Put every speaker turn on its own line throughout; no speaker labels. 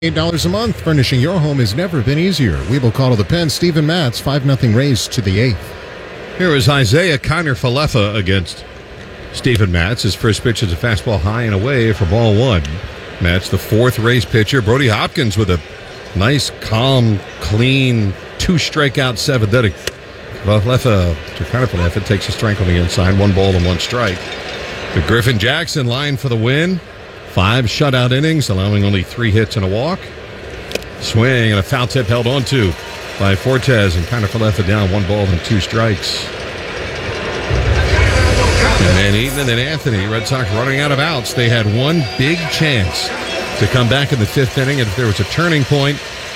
$8 a month. Furnishing your home has never been easier. Weeble Call to the pen. Steven Matz, 5-0 raise to the eighth.
Here is Isaiah Kiner-Falefa against Steven Matz. His first pitch is a fastball high and away for ball one. Matz, the fourth race pitcher. Brody Hopkins with a nice, calm, clean, 2 strikeout, 7th inning. Kiner-Falefa takes a strike on the inside. 1 ball and 1 strike. The Griffin Jackson line for the win. 5 shutout innings, allowing only 3 hits and a walk. Swing and a foul tip held on to by Fortes, and Kiner-Falefa down 1 ball and 2 strikes. And then Eaton and then Anthony, Red Sox running out of outs. They had one big chance to come back in the 5th inning, and if there was a turning point,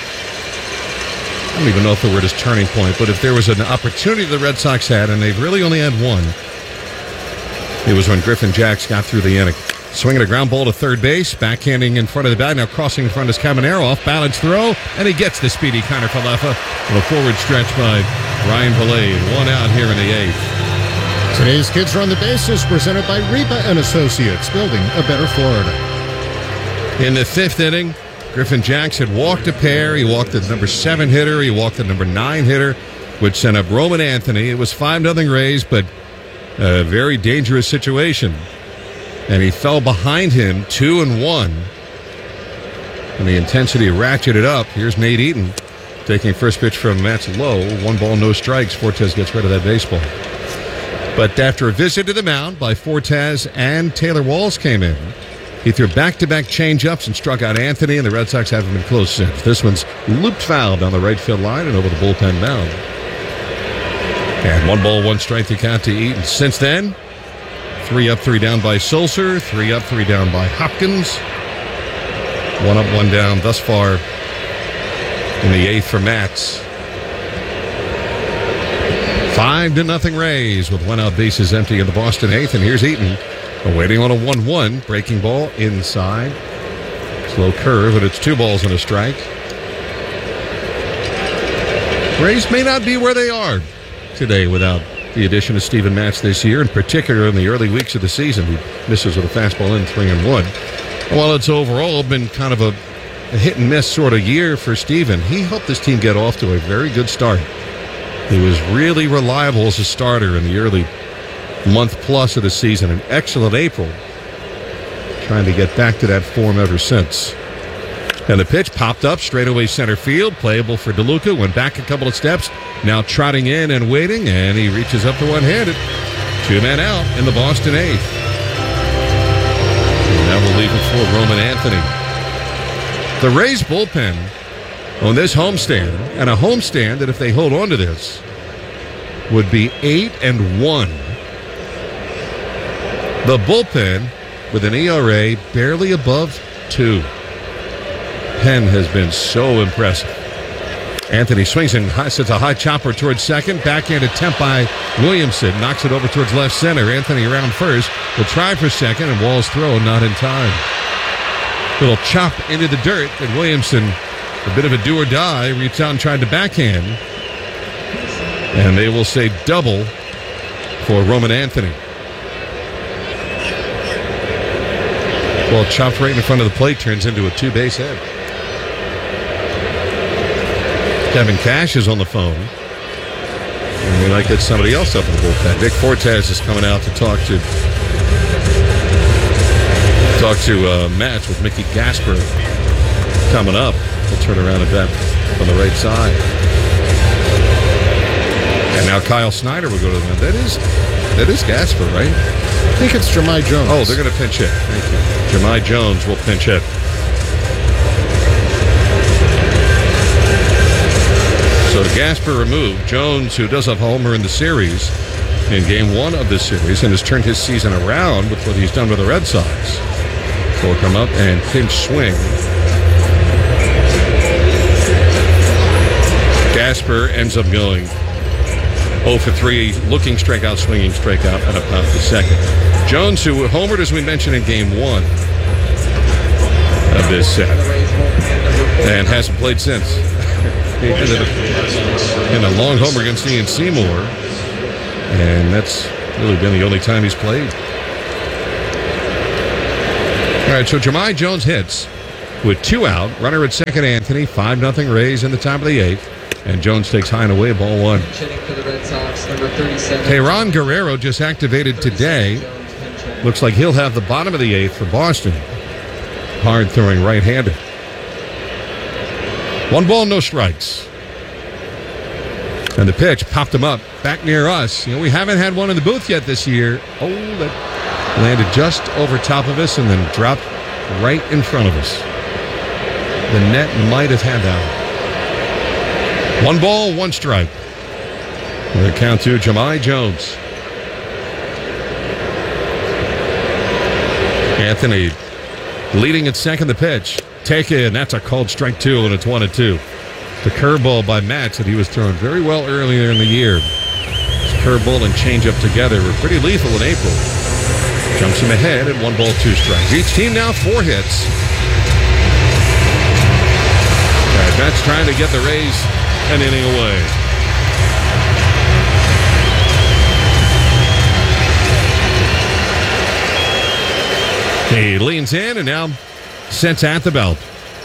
I don't even know if the word is turning point, but if there was an opportunity the Red Sox had, and they've really only had one, it was when Griffin Jacks got through the inning. Swinging a ground ball to third base, backhanding in front of the bat, now crossing in front is Caminero, off balance throw, and he gets the speedy Kiner-Falefa on a forward stretch by Ryan Vilade. 1 out here in the 8th.
Today's Kids Run the Bases, presented by Reba and Associates, building a better Florida.
In the 5th inning, Griffin Jacks had walked a pair. He walked the number 7 hitter. He walked the number 9 hitter, which sent up Roman Anthony. It was 5-0 Rays, but a very dangerous situation. And he fell behind him 2-1. And the intensity ratcheted up. Here's Nate Eaton taking first pitch from Matt's low. 1 ball, no strikes. Fortes gets rid of that baseball. But after a visit to the mound by Fortes and Taylor Walls came in, he threw back-to-back changeups and struck out Anthony, and the Red Sox haven't been close since. This one's looped foul down the right field line and over the bullpen mound. And 1 ball, 1 strike to count to Eaton. Since then, 3 up, 3 down by Sulser. 3 up, 3 down by Hopkins. 1 up, 1 down thus far in the 8th for Matz. 5-0 Rays with 1 out, bases empty in the Boston 8th. And here's Eaton awaiting on a 1-1. Breaking ball inside. Slow curve, and it's 2 balls and a strike. Rays may not be where they are today without the addition of Steven Matz this year, in particular in the early weeks of the season. He misses with a fastball in 3-1. While it's overall been kind of a hit-and-miss sort of year for Steven, he helped this team get off to a very good start. He was really reliable as a starter in the early month-plus of the season. An excellent April, trying to get back to that form ever since. And the pitch popped up straightaway center field, playable for DeLuca, went back a couple of steps, now trotting in and waiting, and he reaches up to one-handed. 2 men out in the Boston 8th. And now we'll leave it for Roman Anthony. The Rays bullpen on this homestand, and a homestand that if they hold on to this, would be 8-1. The bullpen with an ERA barely above 2. Penn has been so impressive. Anthony swings and sets a high chopper towards second. Backhand attempt by Williamson. Knocks it over towards left center. Anthony around first. Will try for second, and Wall's throw not in time. Little chop into the dirt, and Williamson, a bit of a do or die, reached out and tried to backhand. And they will say double for Roman Anthony. Well, chopped right in front of the plate, turns into a 2-base hit. Kevin Cash is on the phone. And we might get somebody else up in the bullpen. Nick Fortes is coming out to talk to Matz with Mickey Gasper coming up. We'll turn around and bat on the right side. And now Kyle Snyder will go to the mound. That is Gasper, right?
I think it's Jahmai Jones.
Oh, they're going to pinch hit. Thank you. Jahmai Jones will pinch hit. So Gasper removed. Jones, who does have a homer in the series, in Game 1 of this series, and has turned his season around with what he's done with the Red Sox. So he'll come up and pinch swing. Gasper ends up going 0 for 3, looking strikeout, swinging strikeout, and a pound to second. Jones, who homered, as we mentioned, in Game 1 of this set, and hasn't played since. He ended up in a long homer against Ian Seymour, and that's really been the only time he's played. All right, so Jahmai Jones hits with 2 out. Runner at second, Anthony. 5-0 Rays in the top of the 8th. And Jones takes high and away, ball 1.
For the Red Sox, number 37.
Teheran Guerrero just activated today. Looks like he'll have the bottom of the 8th for Boston. Hard throwing right-hander. 1 ball, no strikes. And the pitch popped him up back near us. We haven't had one in the booth yet this year. Oh, that landed just over top of us and then dropped right in front of us. The net might have had that one. 1 ball, 1 strike. We're count to Jahmai Jones. Anthony leading at second, the pitch. Taken, that's a called strike 2, and it's 1-2. The curveball by Matz that he was throwing very well earlier in the year. His curveball and changeup together were pretty lethal in April. Jumps him ahead at 1 ball, 2 strikes. Each team now 4 hits. Matz trying to get the Rays an inning away. He leans in and now sets at the belt.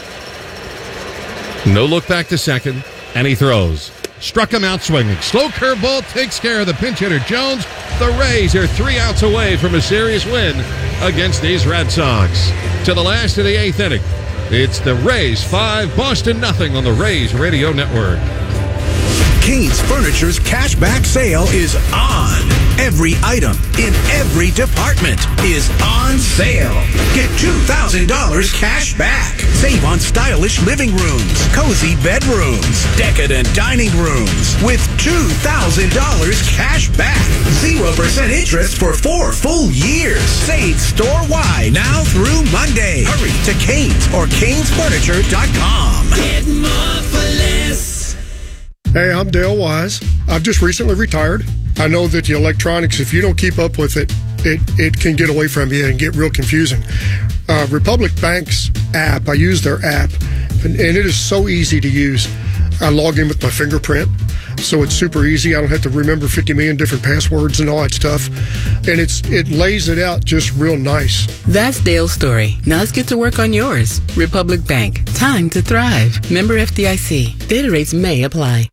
No look back to second, and he throws. Struck him out swinging. Slow curveball takes care of the pinch hitter Jones. The Rays are 3 outs away from a serious win against these Red Sox. To the last of the 8th inning, it's the Rays 5, Boston nothing on the Rays Radio Network.
Kane's Furniture's cashback sale is on. Every item in every department is on sale. Get $2,000 cash back. Save on stylish living rooms, cozy bedrooms, decadent dining rooms with $2,000 cash back. 0% interest for 4 full years. Save store-wide now through Monday. Hurry to Kane's or canesfurniture.com.
Get more for less.
Hey, I'm Dale Wise. I've just recently retired. I know that the electronics, if you don't keep up with it, it can get away from you and get real confusing. Republic Bank's app, I use their app, and it is so easy to use. I log in with my fingerprint, so it's super easy. I don't have to remember 50 million different passwords and all that stuff. And it lays it out just real nice.
That's Dale's story. Now let's get to work on yours. Republic Bank. Time to thrive. Member FDIC. Data rates may apply.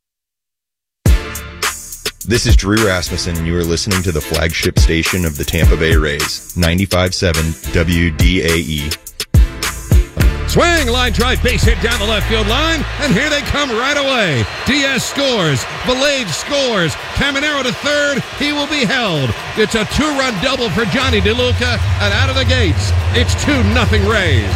This is Drew Rasmussen, and you are listening to the flagship station of the Tampa Bay Rays, 95.7 WDAE.
Swing, line drive, base hit down the left field line, and here they come right away. Diaz scores, Valade scores, Caminero to third, he will be held. It's a 2-run double for Johnny DeLuca, and out of the gates, it's 2-0 Rays.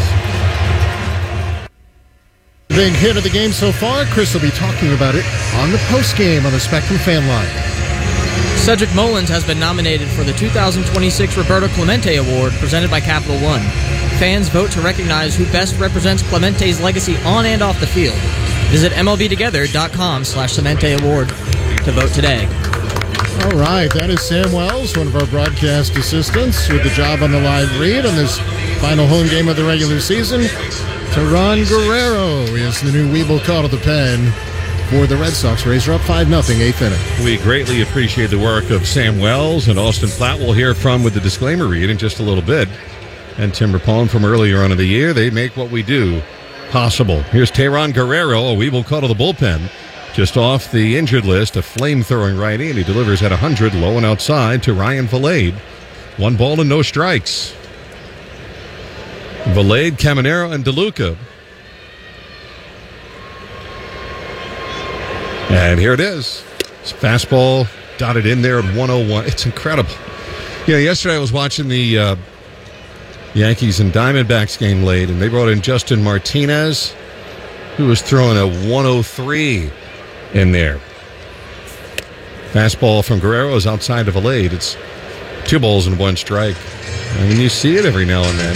Big hit of the game so far. Chris will be talking about it on the postgame on the Spectrum Fan Line.
Cedric Mullins has been nominated for the 2026 Roberto Clemente Award presented by Capital One. Fans vote to recognize who best represents Clemente's legacy on and off the field. Visit MLBtogether.com/Clemente Award to vote today.
All right, that is Sam Wells, one of our broadcast assistants, with the job on the live read on this final home game of the regular season. Teheran Guerrero is the new Weeble call to the pen for the Red Sox. Rays are up 5-0, 8th inning.
We greatly appreciate the work of Sam Wells and Austin Platt. We'll hear from with the disclaimer read in just a little bit. And Tim Rapone from earlier on in the year. They make what we do possible. Here's Teheran Guerrero, a Weeble call to the bullpen. Just off the injured list, a flame-throwing righty, and he delivers at 100, low and outside to Ryan Valade. 1 ball and no strikes. Valade, Caminero, and DeLuca. And here it is. It's fastball dotted in there at 101. It's incredible. Yesterday I was watching the Yankees and Diamondbacks game late, and they brought in Justin Martinez, who was throwing a 103 in there. Fastball from Guerrero is outside of Valade. It's 2 balls and 1 strike. I mean, you see it every now and then.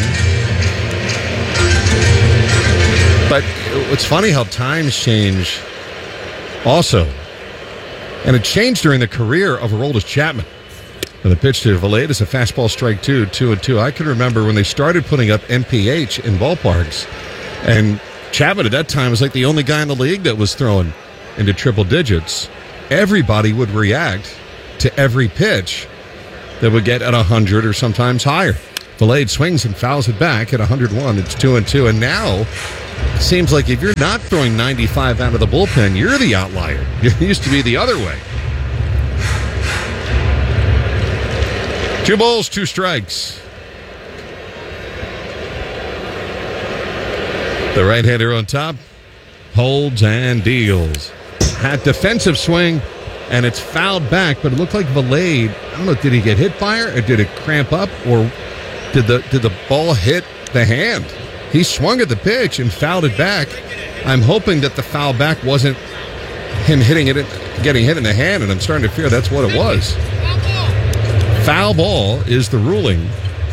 But it's funny how times change also. And it changed during the career of Aroldis Chapman. And the pitch to Valade is a fastball strike 2, 2-2. I can remember when they started putting up MPH in ballparks. And Chapman at that time was like the only guy in the league that was throwing into triple digits. Everybody would react to every pitch that would get at 100 or sometimes higher. Valade swings and fouls it back at 101. It's 2-2. And now it seems like if you're not throwing 95 out of the bullpen, you're the outlier. It used to be the other way. 2 balls, 2 strikes. The right-hander on top holds and deals. Had defensive swing, and it's fouled back, but it looked like Valade, I don't know, did he get hit by her, or did it cramp up, or did the ball hit the hand? He swung at the pitch and fouled it back. I'm hoping that the foul back wasn't him hitting it, getting hit in the hand, and I'm starting to fear that's what it was. Foul ball is the ruling.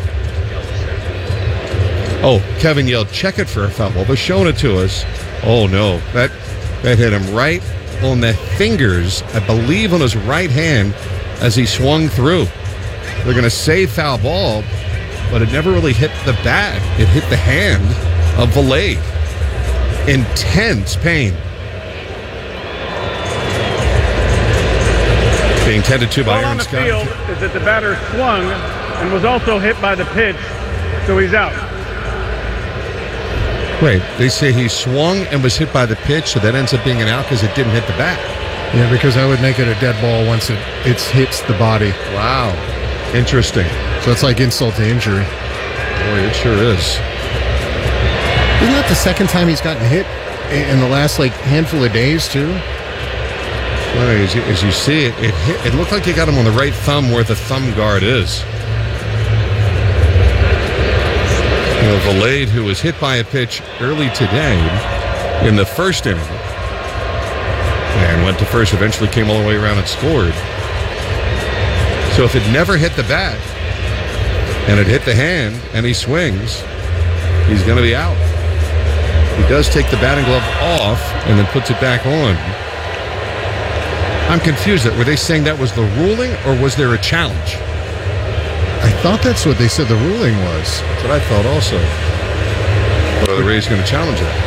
Oh, Kevin yelled, check it for a foul ball. They're showing it to us. Oh, no. That hit him right on the fingers, I believe on his right hand, as he swung through. They're going to say foul ball, but it never really hit the bat. It hit the hand of Valade. Intense pain. Being tended to by Aaron Scott.
On the field is that the batter swung and was also hit by the pitch, so he's out.
Wait, they say he swung and was hit by the pitch, so that ends up being an out because it didn't hit the bat.
Yeah, because that would make it a dead ball once it hits the body.
Wow. Interesting.
So it's like insult to injury.
Boy, it sure is.
Isn't that the second time he's gotten hit in the last handful of days, too?
Well, as you see it looked like you got him on the right thumb where the thumb guard is. You know, Valade, who was hit by a pitch early today in the first inning and went to first, eventually came all the way around and scored. So if it never hit the bat and it hit the hand and he swings, he's going to be out. He does take the batting glove off and then puts it back on. I'm confused. Were they saying that was the ruling or was there a challenge?
I thought that's what they said the ruling was.
That's what I thought also. But are the Rays going to challenge it?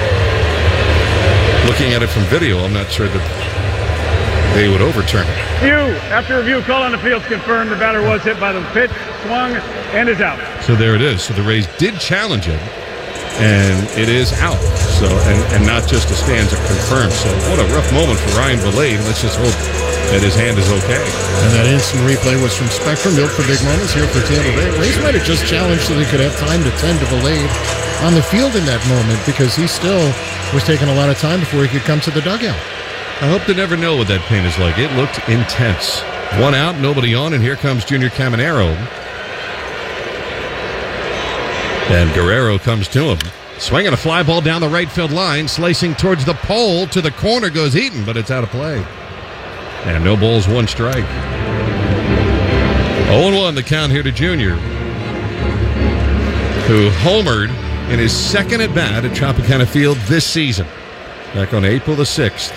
Looking at it from video, I'm not sure that they would overturn it.
After review, call on the field confirmed the batter was hit by the pitch, swung, and is out.
So there it is. So the Rays did challenge it, and it is out. So and not just a stanza confirmed. So what a rough moment for Ryan Valade. Let's just hope that his hand is okay.
And that instant replay was from Spectrum, built for big moments here for Tampa Bay. Rays might have just challenged so they could have time to tend to Valade on the field in that moment because he still was taking a lot of time before he could come to the dugout.
I hope to never know what that pain is like. It looked intense. 1 out, nobody on, and here comes Junior Caminero. And Guerrero comes to him. Swinging a fly ball down the right field line, slicing towards the pole, to the corner goes Eaton, but it's out of play. And no balls, 1 strike. 0-1 the count here to Junior, who homered in his second at-bat at Tropicana Field this season, back on April the 6th.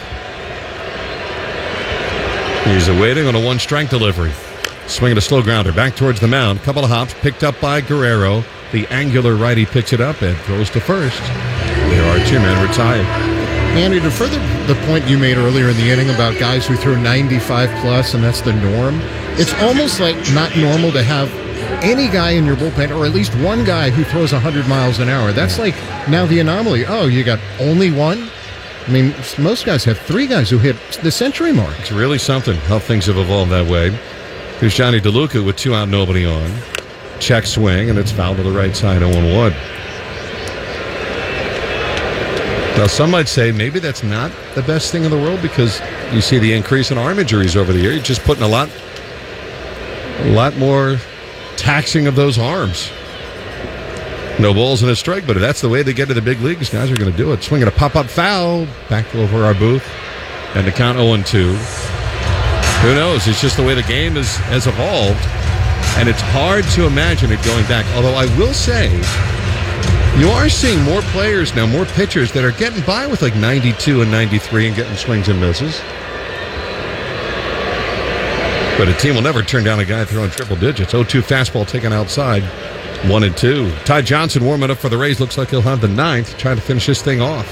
He's awaiting on a 1-strike delivery. Swinging a slow grounder back towards the mound. Couple of hops picked up by Guerrero. The angular righty picks it up and throws to first. There are 2 men retired.
Andy, to further the point you made earlier in the inning about guys who throw 95 plus and that's the norm, it's almost like not normal to have any guy in your bullpen, or at least one guy who throws 100 miles an hour. That's like now the anomaly. Oh, you got only one? I mean, most guys have 3 guys who hit the century mark.
It's really something how things have evolved that way. Here's Johnny DeLuca with 2 out, nobody on. Check swing, and it's fouled to the right side, 0-1. Now, some might say maybe that's not the best thing in the world because you see the increase in arm injuries over the year. You're just putting a lot more taxing of those arms. No balls and a strike, but if that's the way they get to the big leagues, guys are going to do it. Swinging a pop-up foul back over our booth, and the count 0-2. Who knows? It's just the way the game has evolved, and it's hard to imagine it going back. Although I will say, you are seeing more players now, more pitchers that are getting by with like 92 and 93 and getting swings and misses. But a team will never turn down a guy throwing triple digits. 0-2 fastball taken outside. 1-2. Ty Johnson warming up for the Rays. Looks like he'll have the 9th. Trying to finish this thing off.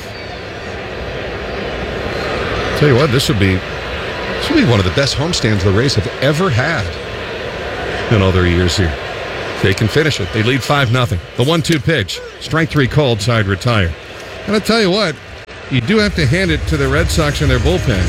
Tell you what, this would be one of the best homestands the Rays have ever had in all their years here. They can finish it. They lead 5-0. The 1-2 pitch. Strike 3 called, side retire. And I'll tell you what, you do have to hand it to the Red Sox and their bullpen.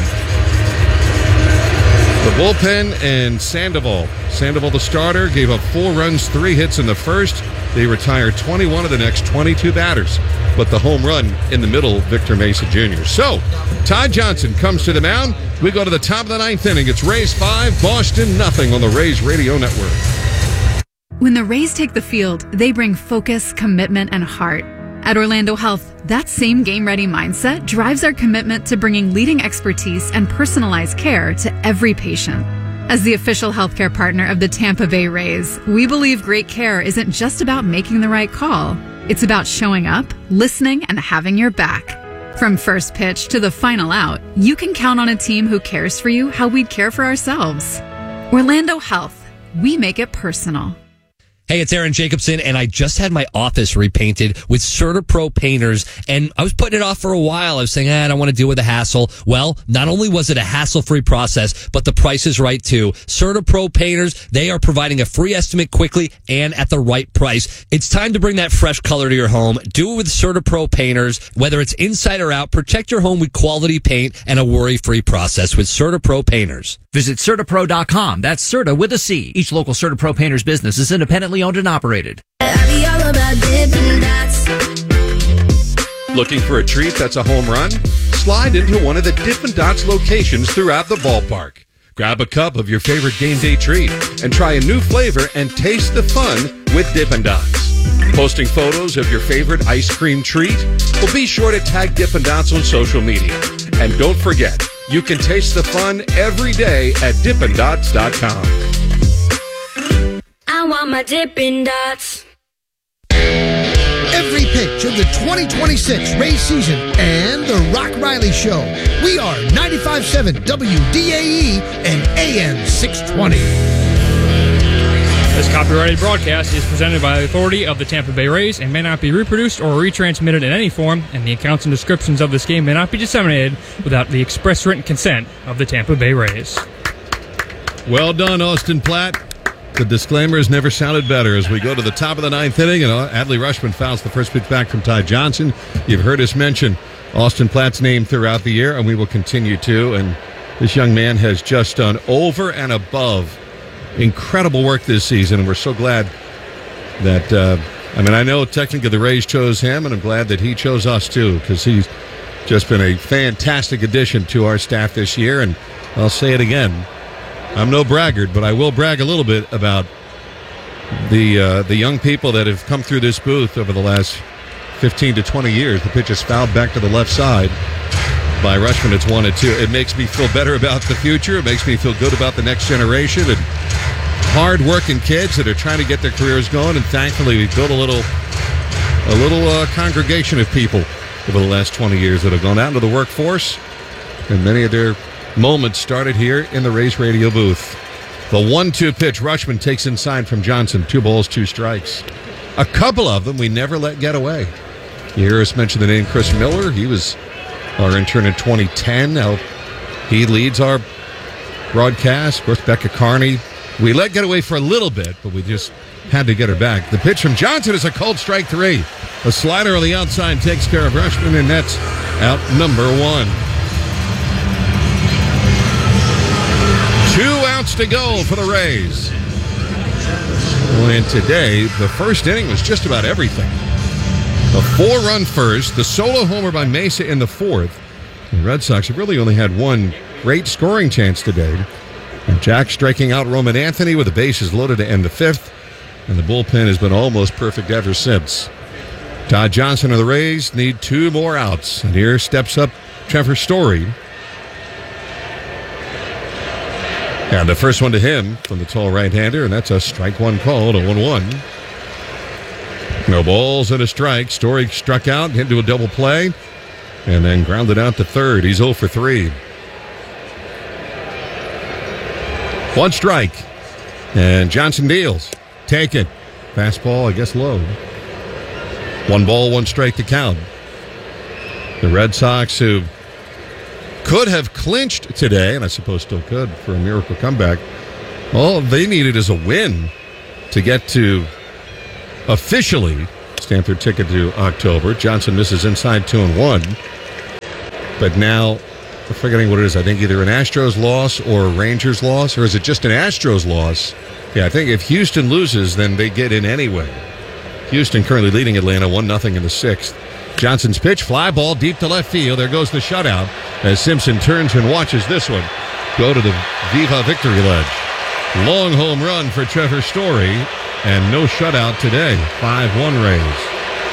The bullpen and Sandoval. Sandoval, the starter, gave up 4 runs, 3 hits in the first. They retired 21 of the next 22 batters. But the home run in the middle, Victor Mesa Jr. So, Ty Johnson comes to the mound. We go to the top of the 9th inning. It's Rays 5, Boston nothing on the Rays Radio Network.
When the Rays take the field, they bring focus, commitment, and heart. At Orlando Health, that same game-ready mindset drives our commitment to bringing leading expertise and personalized care to every patient. As the official healthcare partner of the Tampa Bay Rays, we believe great care isn't just about making the right call. It's about showing up, listening, and having your back. From first pitch to the final out, you can count on a team who cares for you how we'd care for ourselves. Orlando Health. We make it personal.
Hey, it's Aaron Jacobson, and I just had my office repainted with CertaPro painters, and I was putting it off for a while. I was saying, I don't want to deal with the hassle. Well, not only was it a hassle-free process, but the price is right, too. CertaPro painters, they are providing a free estimate quickly and at the right price. It's time to bring that fresh color to your home. Do it with CertaPro painters. Whether it's inside or out, protect your home with quality paint and a worry-free process with CertaPro painters.
Visit CertaPro.com. That's Certa with a C. Each local CertaPro painter's business is independently owned and operated.
Looking for a treat that's a home run? Slide into one of the Dippin' Dots locations throughout the ballpark. Grab a cup of your favorite game day treat and try a new flavor and taste the fun with Dippin' Dots. Posting photos of your favorite ice cream treat? Well, be sure to tag Dippin' Dots on social media. And don't forget, you can taste the fun every day at DippinDots.com.
I want my Dippin' Dots.
Every pitch of the 2026 Rays season and the Rock Riley Show. We are 95.7 WDAE and AM 620.
This copyrighted broadcast is presented by the authority of the Tampa Bay Rays and may not be reproduced or retransmitted in any form, and the accounts and descriptions of this game may not be disseminated without the express written consent of the Tampa Bay Rays.
Well done, Austin Platt. The disclaimers never sounded better as we go to the top of the 9th inning, and Adley Rutschman fouls the first pitch back from Ty Johnson. You've heard us mention Austin Platt's name throughout the year, and we will continue to, and this young man has just done over and above incredible work this season, and we're so glad that, I know technically the Rays chose him, and I'm glad that he chose us too, because he's just been a fantastic addition to our staff this year, and I'll say it again. I'm no braggart, but I will brag a little bit about the young people that have come through this booth over the last 15 to 20 years. The pitch is fouled back to the left side by Rutschman. It's 1-2. It makes me feel better about the future. It makes me feel good about the next generation and hard-working kids that are trying to get their careers going. And thankfully, we've built a little congregation of people over the last 20 years that have gone out into the workforce, and many of their moments started here in the Rays radio booth. The 1-2 pitch, Rutschman takes inside from Johnson. 2 balls, 2 strikes. A couple of them we never let get away. You hear us mention the name Chris Miller. He was our intern in 2010. Now he leads our broadcast. Of course, Becca Carney. We let get away for a little bit, but we just had to get her back. The pitch from Johnson is a cold strike 3. A slider on the outside takes care of Rutschman, and that's out number 1. 2 outs to go for the Rays. And today, the first inning was just about everything. A 4-run first, the solo homer by Mesa in the 4th. The Red Sox have really only had one great scoring chance today. And Jack striking out Roman Anthony with the bases loaded to end the 5th. And the bullpen has been almost perfect ever since. Todd Johnson of the Rays need 2 more outs. And here steps up Trevor Story. And the first one to him from the tall right-hander, and that's a strike 1 call to 1-1. No balls and a strike. Story struck out, hit into a double play, and then grounded out to third. He's 0 for 3. 1 strike. And Johnson deals. Take it. Fastball, I guess, low. 1 ball, 1 strike to count. The Red Sox, who could have clinched today, and I suppose still could for a miracle comeback. All they needed is a win to get to officially stamped their ticket to October. Johnson misses inside 2-1. But now, I'm forgetting what it is. I think either an Astros loss or a Rangers loss, or is it just an Astros loss? Yeah, I think if Houston loses, then they get in anyway. Houston currently leading Atlanta 1-0 in the 6th. Johnson's pitch, fly ball deep to left field. There goes the shutout as Simpson turns and watches this one go to the Viva victory ledge. Long home run for Trevor Story, and no shutout today. 5-1 Rays.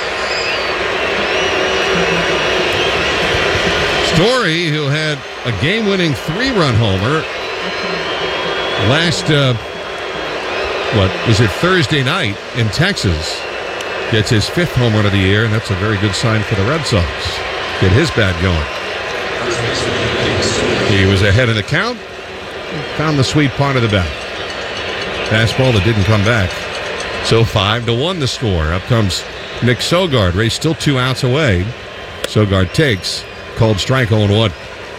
Story, who had a game-winning 3-run homer last, Thursday night in Texas, gets his 5th home run of the year, and that's a very good sign for the Red Sox. Get his bat going. He was ahead of the count, found the sweet part of the bat. Fastball that didn't come back. So 5-1 the score. Up comes Nick Sogard. Rays still 2 outs away. Sogard takes. Called strike 0-1.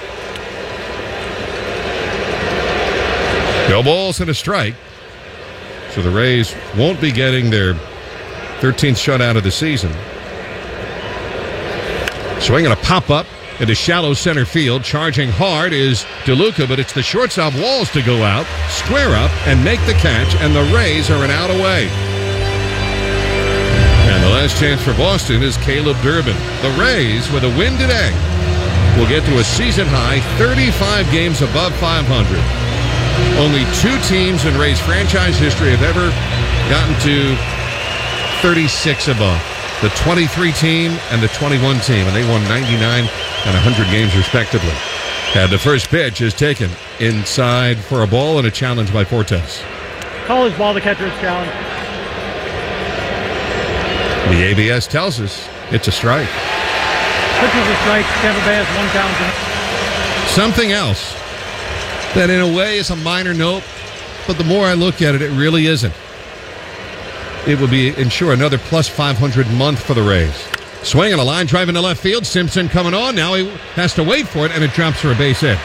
No balls and a strike. So the Rays won't be getting their 13th shutout of the season. Swinging a pop-up into shallow center field. Charging hard is DeLuca, but it's the shortstop Walls to go out, square up, and make the catch, and the Rays are an out away. And the last chance for Boston is Caleb Durbin. The Rays, with a win today, will get to a season-high 35 games above 500. Only 2 teams in Rays franchise history have ever gotten to 36 above. The 23 team and the 21 team, and they won 99 and 100 games respectively. And the first pitch is taken inside for a ball and a challenge by Fortes.
Call his ball, the catcher's challenge.
The ABS tells us it's a strike.
Pitcher's a strike. Tampa Bay has 1 count.
Something else that in a way is a minor note, but the more I look at it, it really isn't. It would be ensure another plus 500 month for the Rays. Swinging a line drive into left field. Simpson coming on. Now he has to wait for it, and it drops for a base hit.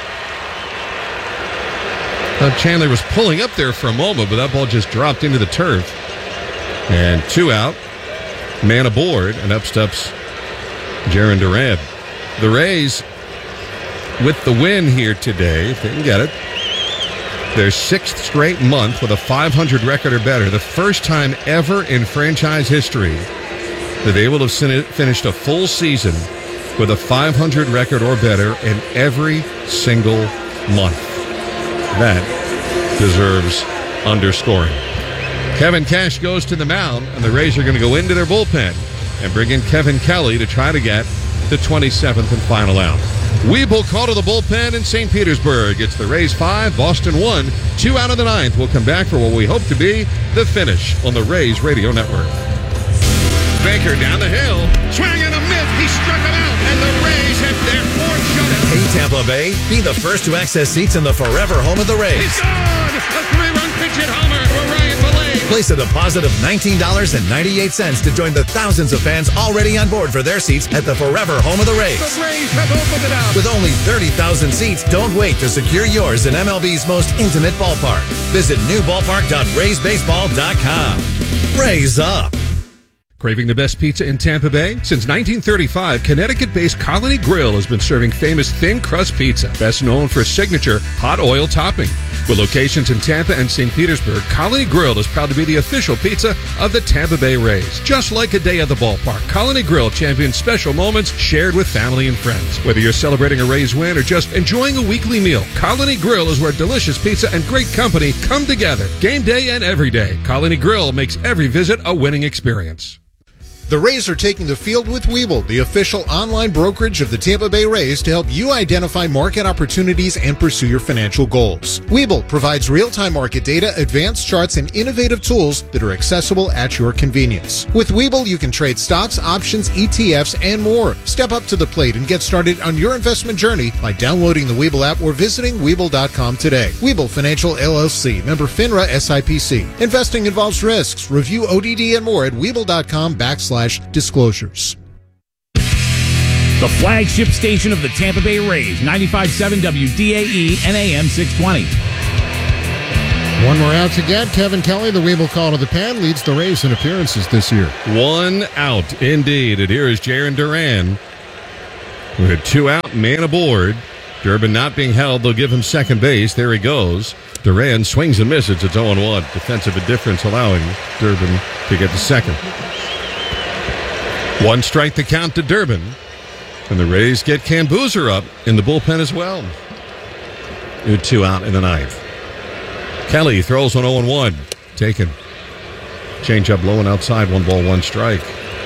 Chandler was pulling up there for a moment, but that ball just dropped into the turf. And 2 out. Man aboard, and up steps Jarren Duran. The Rays, with the win here today, if they can get it, their 6th straight month with a 500 record or better. The first time ever in franchise history that they will have finished a full season with a 500 record or better in every single month. That deserves underscoring. Kevin Cash goes to the mound, and the Rays are going to go into their bullpen and bring in Kevin Kelly to try to get the 27th and final out. Weeble called to the bullpen in St. Petersburg. It's the Rays 5, Boston 1. 2 out of the 9th. We'll come back for what we hope to be the finish on the Rays Radio Network. Baker down the hill. Swing and a miss. He struck him out, and the Rays have their 4th shutout.
Hey, Tampa Bay, be the first to access seats in the forever home of the Rays.
He's gone! A 3-run pitch hit homer for Ryan Belair.
Place a deposit of $19.98 to join the thousands of fans already on board for their seats at the forever home of the Rays.
The Rays have opened it up.
With only 30,000 seats, don't wait to secure yours in MLB's most intimate ballpark. Visit newballpark.raysbaseball.com. Rays up.
Craving the best pizza in Tampa Bay? Since 1935, Connecticut-based Colony Grill has been serving famous thin crust pizza, best known for its signature hot oil topping. With locations in Tampa and St. Petersburg, Colony Grill is proud to be the official pizza of the Tampa Bay Rays. Just like a day at the ballpark, Colony Grill champions special moments shared with family and friends. Whether you're celebrating a Rays win or just enjoying a weekly meal, Colony Grill is where delicious pizza and great company come together. Game day and every day, Colony Grill makes every visit a winning experience.
The Rays are taking the field with Webull, the official online brokerage of the Tampa Bay Rays, to help you identify market opportunities and pursue your financial goals. Webull provides real-time market data, advanced charts, and innovative tools that are accessible at your convenience. With Webull, you can trade stocks, options, ETFs, and more. Step up to the plate and get started on your investment journey by downloading the Webull app or visiting Webull.com today. Webull Financial LLC, member FINRA SIPC. Investing involves risks. Review ODD and more at Webull.com/disclosures.
The flagship station of the Tampa Bay Rays, 95.7 WDAE and AM 620.
One more out to get. Kevin Kelly, the Weeble call to the pen, leads the Rays in appearances this year.
One out, indeed. And here is Jaron Duran with 2 out, man aboard. Durbin not being held. They'll give him second base. There he goes. Duran swings and misses. It's 0-1. Defensive indifference allowing Durbin to get to second. 1 strike to count to Durbin. And the Rays get Cambuser up in the bullpen as well. 2 out in the 9th. Kelly throws on 0-1. Taken. Change up low and outside. 1 ball, 1 strike.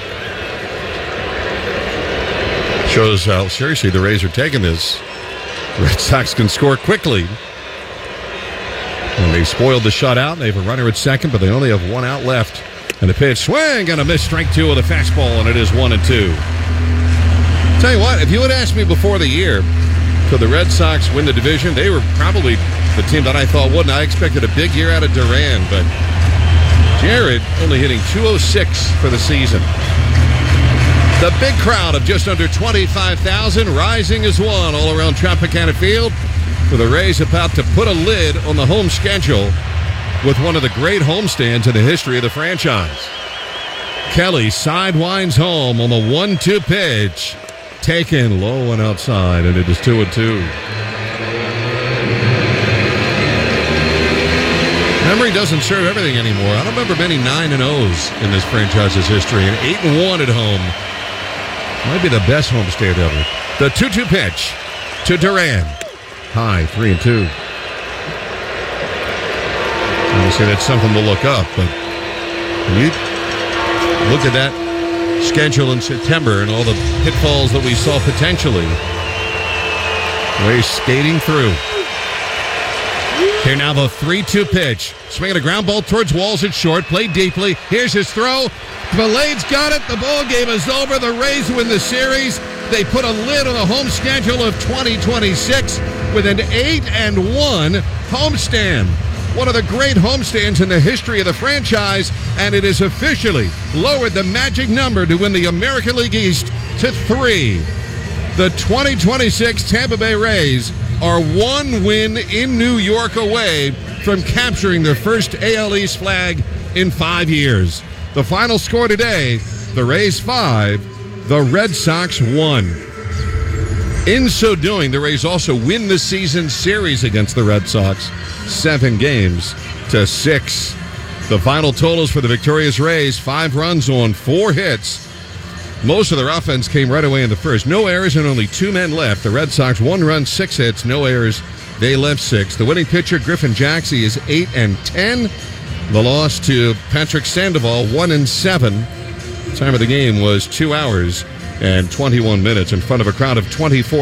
Shows how seriously the Rays are taking this. Red Sox can score quickly. And they spoiled the shutout. They have a runner at second, but they only have 1 out left. And the pitch, swing, and a missed strike 2 with a fastball, and it is 1-2. Tell you what, if you had asked me before the year, could the Red Sox win the division? They were probably the team that I thought wouldn't. I expected a big year out of Duran, but Jared only hitting .206 for the season. The big crowd of just under 25,000 rising as one all around Tropicana Field, with the Rays about to put a lid on the home schedule with one of the great homestands in the history of the franchise. Kelly sidewinds home on the 1-2 pitch. Taken low and outside, and it is 2-2. Memory doesn't serve everything anymore. I don't remember many 9-0s in this franchise's history, and 8-1 at home might be the best homestand ever. The 2-2 pitch to Duran. High, 3-2. Obviously, that's something to look up, but when you look at that schedule in September and all the pitfalls that we saw potentially, Rays skating through. Here now the 3-2 pitch. Swinging a ground ball towards walls at short. Played deeply. Here's his throw. Villade's got it. The ball game is over. The Rays win the series. They put a lid on the home schedule of 2026 with an 8-1 homestand. One of the great homestands in the history of the franchise, and it has officially lowered the magic number to win the American League East to 3. The 2026 Tampa Bay Rays are 1 win in New York away from capturing their first AL East flag in 5 years. The final score today, the Rays 5, the Red Sox 1. In so doing, the Rays also win the season series against the Red Sox, 7-6. The final totals for the victorious Rays, 5 runs on 4 hits. Most of their offense came right away in the first. No errors and only 2 men left. The Red Sox, 1 run, 6 hits, no errors. They left 6. The winning pitcher, Griffin Jackson, is 8-10. The loss to Patrick Sandoval, 1-7. Time of the game was 2 hours and 21 minutes in front of a crowd of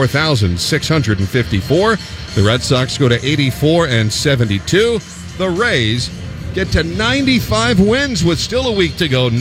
24,654. The Red Sox go to 84-72. The Rays get to 95 wins with still a week to go.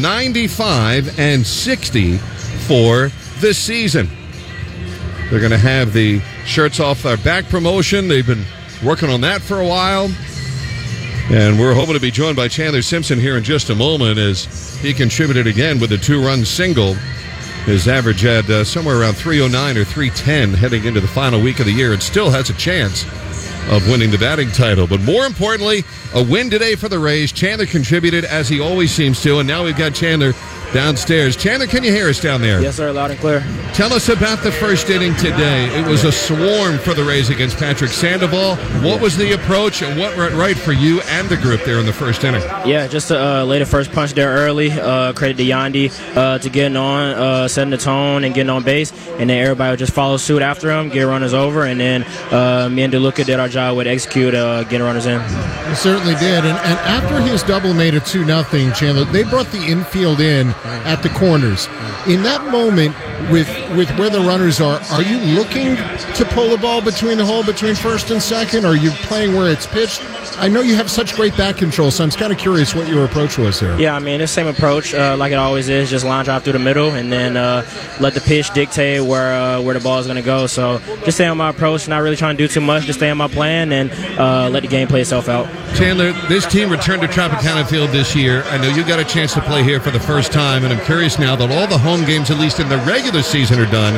95-60 for the season. They're going to have the shirts off their back promotion. They've been working on that for a while. And we're hoping to be joined by Chandler Simpson here in just a moment as he contributed again with a 2-run single. His average had somewhere around 309 or 310 heading into the final week of the year and still has a chance of winning the batting title. But more importantly, a win today for the Rays. Chandler contributed as he always seems to, and now we've got Chandler downstairs. Chandler, can you hear us down there?
Yes, sir, loud and clear.
Tell us about the first inning today. It was a swarm for the Rays against Patrick Sandoval. What was the approach, and what went right for you and the group there in the first inning?
Yeah, just to lay the first punch there early. Credit to Yandy to getting on, setting the tone, and getting on base. And then everybody would just follow suit after him, get runners over. And then me and DeLuca did our job with execute, getting runners in.
You certainly did. And after his double made it 2-0, Chandler, they brought the infield in at the corners. In that moment, with where the runners are you looking to pull the ball between the hole between first and second? Or are you playing where it's pitched? I know you have such great back control, so I'm kind of curious what your approach was there.
Yeah, I mean, the same approach like it always is, just line drive through the middle and then let the pitch dictate where the ball is going to go. So just stay on my approach, not really trying to do too much, just stay on my plan and let the game play itself out.
Chandler, this team returned to Tropicana Field this year. I know you got a chance to play here for the first time, and I'm curious now that all the home games, at least in the regular season, are done.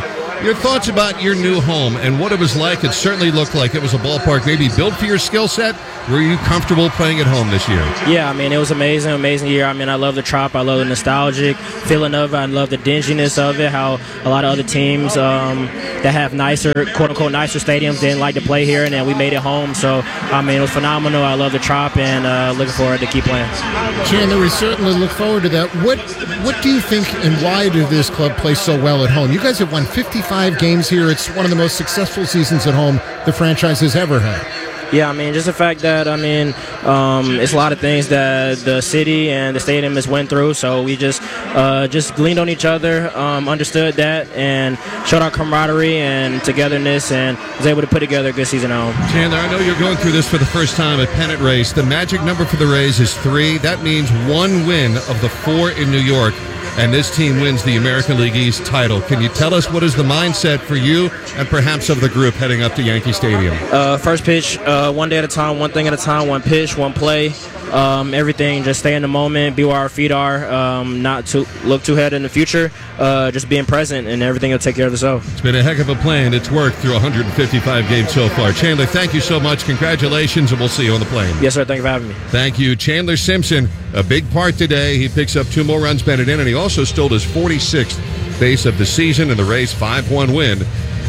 Your thoughts about your new home and what it was like? It certainly looked like it was a ballpark maybe built for your skill set. Were you comfortable playing at home this year?
Yeah, I mean, it was amazing year. I mean, I love the Trop. I love the nostalgic feeling of it. I love the dinginess of it, how a lot of other teams that have nicer, quote-unquote, nicer stadiums didn't like to play here, and then we made it home. So, I mean, it was phenomenal. I love the Trop, and looking forward to keep playing.
Chandler, we certainly look forward to that. What do you think, and why did this club play so well at home? You guys have won 55 games here. It's one of the most successful seasons at home the franchise has ever had.
Yeah, I mean, just the fact that, I mean, it's a lot of things that the city and the stadium has went through, so we just leaned on each other, understood that, and showed our camaraderie and togetherness, and was able to put together a good season at home.
Chandler, I know you're going through this for the first time at Pennant Race. The magic number for the Rays is 3. That means 1 win of the 4 in New York, and this team wins the American League East title. Can you tell us what is the mindset for you and perhaps of the group heading up to Yankee Stadium?
First pitch, one day at a time, one thing at a time, one pitch, one play. Everything, just stay in the moment, be where our feet are, not to look too ahead in the future, just being present, and everything will take care of itself.
It's been a heck of a plane. It's worked through 155 games so far. Chandler, thank you so much. Congratulations, and we'll see you on the plane.
Yes, sir. Thank you for having me.
Thank you. Chandler Simpson, a big part today. He picks up 2 more runs batted in, and he also stole his 46th base of the season in the Rays' 5-1 win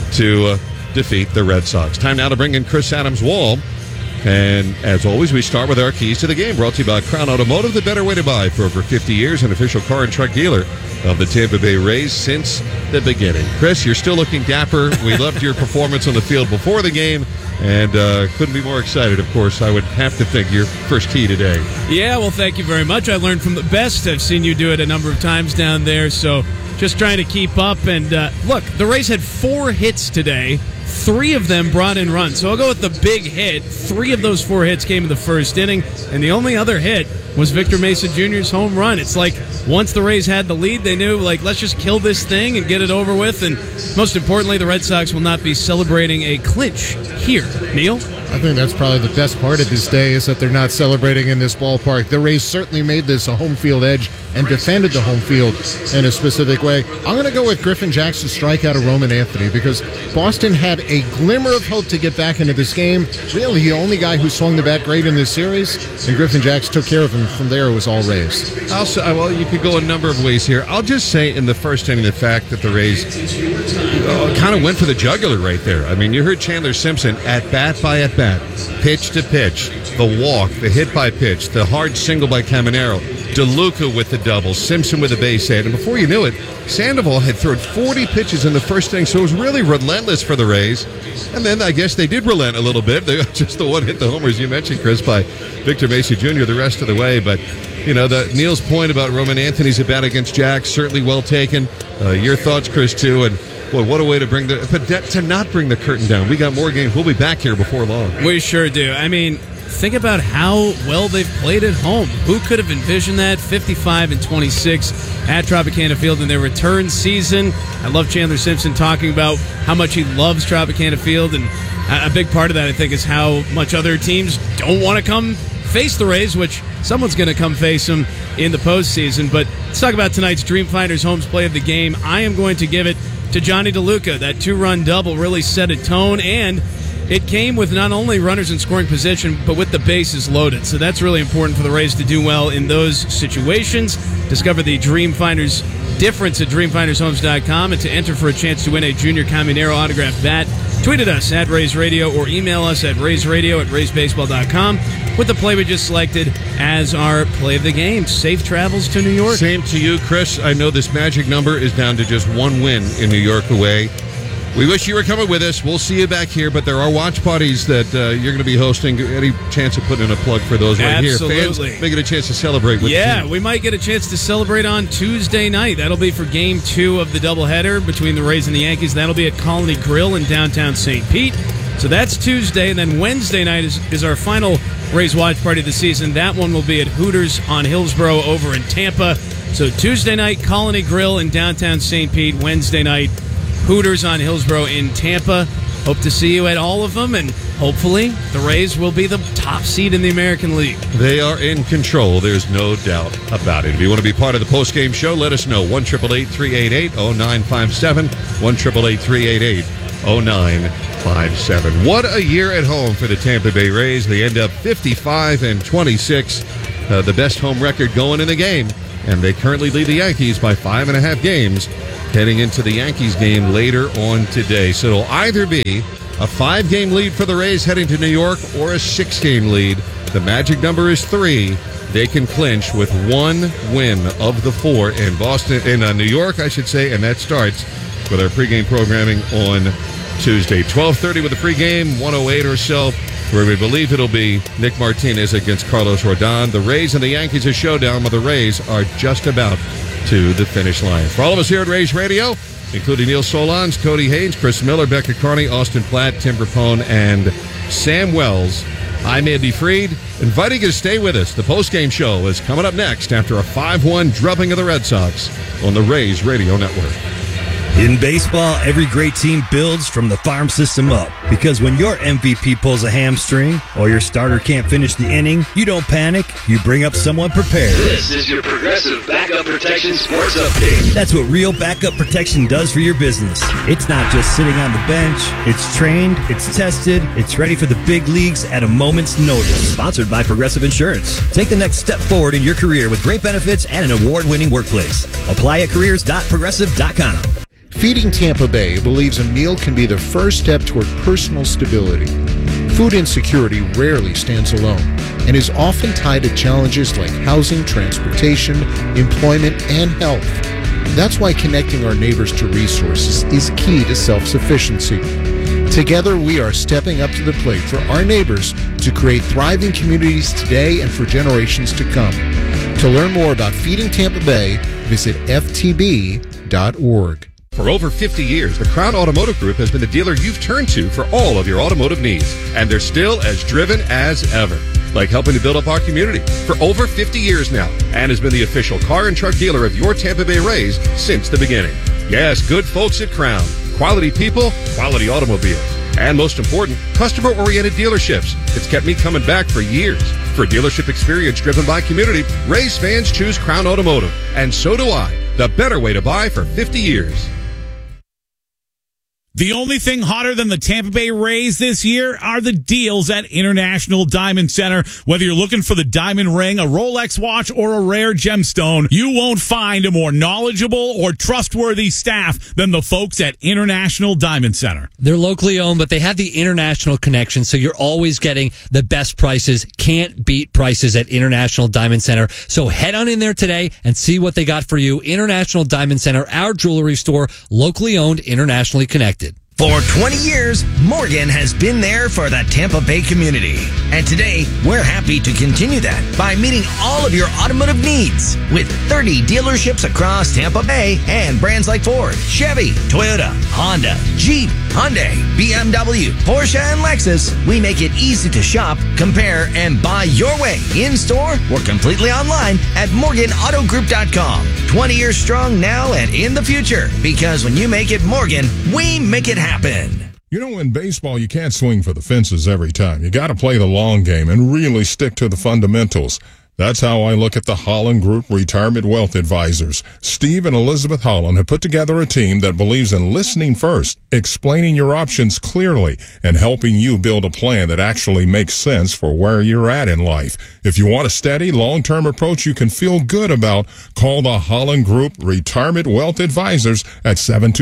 to defeat the Red Sox. Time now to bring in Chris Adams-Wall. And as always, we start with our keys to the game, brought to you by Crown Automotive, the better way to buy. For over 50 years, an official car and truck dealer of the Tampa Bay Rays since the beginning. Chris, you're still looking dapper. We loved your performance on the field before the game, and couldn't be more excited, of course. I would have to think your first key today.
Yeah, well, thank you very much. I learned from the best. I've seen you do it a number of times down there, so just trying to keep up. And look, the Rays had 4 hits today. 3 of them brought in runs. So I'll go with the big hit. 3 of those 4 hits came in the first inning, and the only other hit was Victor Mesa Jr.'s home run. It's like once the Rays had the lead, they knew, like, let's just kill this thing and get it over with. And most importantly, the Red Sox will not be celebrating a clinch here. Neil?
I think that's probably the best part of this day is that they're not celebrating in this ballpark. The Rays certainly made this a home field edge and defended the home field in a specific way. I'm going to go with Griffin Jackson's strikeout of Roman Anthony because Boston had a glimmer of hope to get back into this game. Really, the only guy who swung the bat great in this series, and Griffin Jackson took care of him. From there, it was all Rays.
Well, you could go a number of ways here. I'll just say in the first inning, the fact that the Rays kind of went for the jugular right there. I mean, you heard Chandler Simpson at bat by at bat, pitch to pitch, the walk, the hit by pitch, the hard single by Caminero, DeLuca with the double, Simpson with a base hit, and before you knew it, Sandoval had thrown 40 pitches in the first inning, so it was really relentless for the Rays. And then I guess they did relent a little bit. They just the one hit the homers you mentioned, Chris, by Victor Mesa Jr. the rest of the way. But you know, Neil's point about Roman Anthony's at bat against Jack, certainly well taken. Your thoughts, Chris, too, and boy, what a way to to not bring the curtain down. We got more games. We'll be back here before long.
We sure do. I mean, think about how well they've played at home. Who could have envisioned that? 55-26 at Tropicana Field in their return season. I love Chandler Simpson talking about how much he loves Tropicana Field, and a big part of that, I think, is how much other teams don't want to come face the Rays, which someone's going to come face them in the postseason. But let's talk about tonight's Dreamfinders Homes play of the game. I am going to give it to Johnny DeLuca. That 2-run double really set a tone, and it came with not only runners in scoring position, but with the bases loaded. So that's really important for the Rays to do well in those situations. Discover the Dreamfinders difference at DreamFindersHomes.com, and to enter for a chance to win a Junior Caminero autographed bat, tweet at us at Rays Radio or email us at RaysRadio@RaysBaseball.com with the play we just selected as our play of the game. Safe travels to New York.
Same to you, Chris. I know this magic number is down to just 1 win in New York away. We wish you were coming with us. We'll see you back here, but there are watch parties that you're going to be hosting. Any chance of putting in a plug for those right here? Fans may get a chance to celebrate with you.
We might get a chance to celebrate on Tuesday night. That'll be for Game 2 of the doubleheader between the Rays and the Yankees. That'll be at Colony Grill in downtown St. Pete. So that's Tuesday, and then Wednesday night is our final Rays watch party of the season. That one will be at Hooters on Hillsborough over in Tampa. So Tuesday night, Colony Grill in downtown St. Pete. Wednesday night, Hooters on Hillsborough in Tampa. Hope to see you at all of them, and hopefully the Rays will be the top seed in the American League.
They are in control. There's no doubt about it. If you want to be part of the post-game show, let us know. 1-888-388-0957. 1-888-388-0957. What a year at home for the Tampa Bay Rays. They end up 55-26, the best home record going in the game. And they currently lead the Yankees by 5.5 games heading into the Yankees game later on today. So it'll either be a 5-game lead for the Rays heading to New York or a 6-game lead. The magic number is 3. They can clinch with 1 win of the 4 in Boston, in New York, I should say, and that starts with our pregame programming on Tuesday. 12:30 with the pregame, 1:08 or so, where we believe it'll be Nick Martinez against Carlos Rodon. The Rays and the Yankees, a showdown, but the Rays are just about to the finish line. For all of us here at Rays Radio, including Neil Solondz, Cody Haynes, Chris Miller, Becca Carney, Austin Platt, Tim Rapone, and Sam Wells, I'm Andy Freed, inviting you to stay with us. The postgame show is coming up next after a 5-1 drubbing of the Red Sox on the Rays Radio Network.
In baseball, every great team builds from the farm system up. Because when your MVP pulls a hamstring or your starter can't finish the inning, you don't panic. You bring up someone prepared.
This is your Progressive Backup Protection Sports Update.
That's what real backup protection does for your business. It's not just sitting on the bench. It's trained, it's tested, it's ready for the big leagues at a moment's notice. Sponsored by Progressive Insurance. Take the next step forward in your career with great benefits and an award-winning workplace. Apply at careers.progressive.com.
Feeding Tampa Bay believes a meal can be the first step toward personal stability. Food insecurity rarely stands alone and is often tied to challenges like housing, transportation, employment, and health. That's why connecting our neighbors to resources is key to self-sufficiency. Together, we are stepping up to the plate for our neighbors to create thriving communities today and for generations to come. To learn more about Feeding Tampa Bay, visit ftb.org.
For over 50 years, the Crown Automotive Group has been the dealer you've turned to for all of your automotive needs. And they're still as driven as ever. Like helping to build up our community for over 50 years now. And has been the official car and truck dealer of your Tampa Bay Rays since the beginning. Yes, good folks at Crown. Quality people, quality automobiles. And most important, customer-oriented dealerships. It's kept me coming back for years. For a dealership experience driven by community, Rays fans choose Crown Automotive. And so do I. The better way to buy for 50 years.
The only thing hotter than the Tampa Bay Rays this year are the deals at International Diamond Center. Whether you're looking for the diamond ring, a Rolex watch, or a rare gemstone, you won't find a more knowledgeable or trustworthy staff than the folks at International Diamond Center.
They're locally owned, but they have the international connection, so you're always getting the best prices. Can't beat prices at International Diamond Center. So head on in there today and see what they got for you. International Diamond Center, our jewelry store, locally owned, internationally connected.
For 20 years, Morgan has been there for the Tampa Bay community. And today, we're happy to continue that by meeting all of your automotive needs with 30 dealerships across Tampa Bay and brands like Ford, Chevy, Toyota, Honda, Jeep, Hyundai, BMW, Porsche, and Lexus. We make it easy to shop, compare, and buy your way in-store or completely online at MorganAutoGroup.com. 20 years strong now and in the future. Because when you make it Morgan, we make it happen.
You know, in baseball, you can't swing for the fences every time. You got to play the long game and really stick to the fundamentals. That's how I look at the Holland Group Retirement Wealth Advisors. Steve and Elizabeth Holland have put together a team that believes in listening first, explaining your options clearly, and helping you build a plan that actually makes sense for where you're at in life. If you want a steady, long-term approach you can feel good about, call the Holland Group Retirement Wealth Advisors at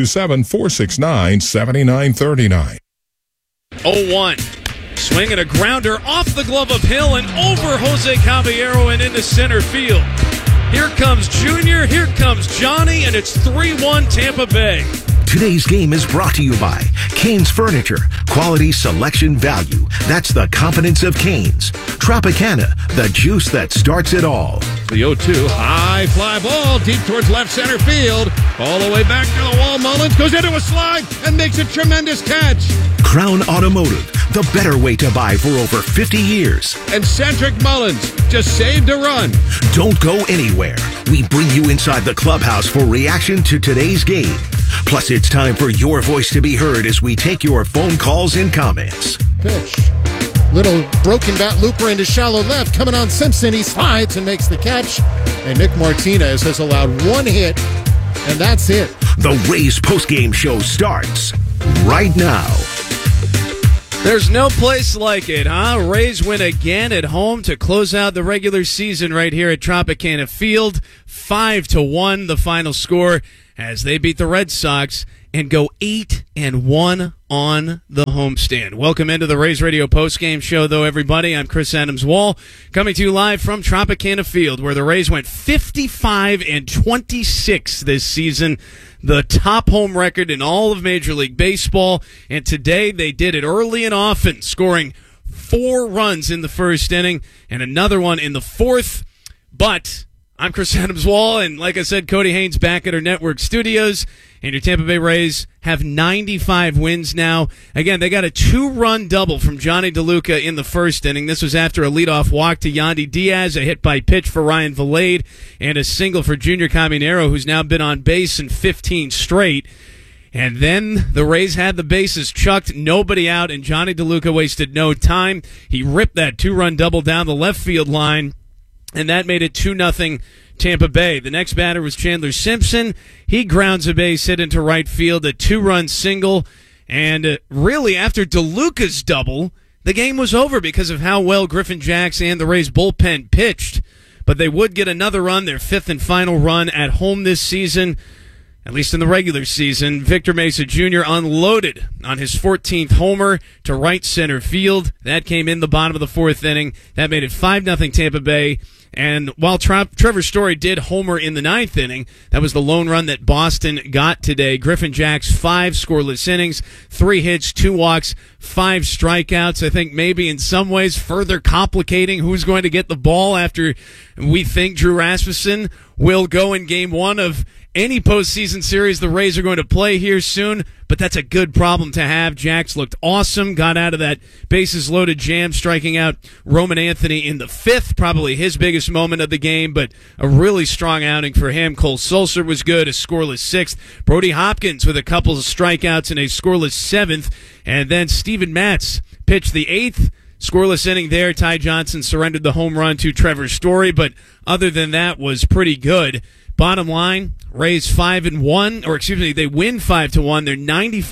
727-469-7939.
0-1. Swinging a grounder off the glove of Hill and over Jose Caballero and into center field. Here comes Junior, here comes Johnny, and it's 3-1 Tampa Bay.
Today's game is brought to you by Canes Furniture. Quality, selection, value. That's the confidence of Canes. Tropicana, the juice that starts it all.
The 0-2, high fly ball deep towards left center field. All the way back to the wall. Mullins goes into a slide and makes a tremendous catch.
Crown Automotive, the better way to buy for over 50 years.
And Cedric Mullins just saved a run.
Don't go anywhere. We bring you inside the clubhouse for reaction to today's game. Plus, it's time for your voice to be heard as we take your phone calls and comments.
Pitch. Little broken bat looper into shallow left. Coming on Simpson. He slides and makes the catch. And Nick Martinez has allowed one hit, and that's it.
The Rays postgame show starts right now.
There's no place like it, huh? Rays win again at home to close out the regular season right here at Tropicana Field. 5-1 the final score as they beat the Red Sox and go 8-1 on the homestand. Welcome into the Rays Radio postgame show, though, everybody. I'm Chris Adams-Wall, coming to you live from Tropicana Field, where the Rays went 55-26 this season, the top home record in all of Major League Baseball. And today they did it early and often, scoring 4 runs in the first inning and another one in the fourth. But I'm Chris Adams-Wall, and like I said, Cody Haynes back at our network studios. And your Tampa Bay Rays have 95 wins now. Again, they got a 2-run double from Johnny DeLuca in the first inning. This was after a leadoff walk to Yandy Diaz, a hit-by-pitch for Ryan Vilade, and a single for Junior Caminero, who's now been on base in 15 straight. And then the Rays had the bases chucked, nobody out, and Johnny DeLuca wasted no time. He ripped that 2-run double down the left field line, and that made it 2-0 Tampa Bay. The next batter was Chandler Simpson. He grounds a base hit into right field, a 2-run single. And really, after DeLuca's double, the game was over because of how well Griffin Jax and the Rays bullpen pitched. But they would get another run, their 5th and final run at home this season, at least in the regular season. Victor Mesa Jr. unloaded on his 14th homer to right center field. That came in the bottom of the 4th inning. That made it 5-0 Tampa Bay. And while Trevor Story did homer in the 9th inning, that was the lone run that Boston got today. Griffin Jax, 5 scoreless innings, 3 hits, 2 walks, 5 strikeouts. I think maybe in some ways further complicating who's going to get the ball after we think Drew Rasmussen will go in game 1 of any postseason series the Rays are going to play here soon, but that's a good problem to have. Jax looked awesome, got out of that bases-loaded jam, striking out Roman Anthony in the 5th, probably his biggest moment of the game, but a really strong outing for him. Cole Sulser was good, a scoreless 6th. Brody Hopkins with a couple of strikeouts and a scoreless 7th, and then Steven Matz pitched the 8th. Scoreless inning there. Ty Johnson surrendered the home run to Trevor Story, but other than that was pretty good. Bottom line, Rays 5-1, or excuse me, they win 5-1. They're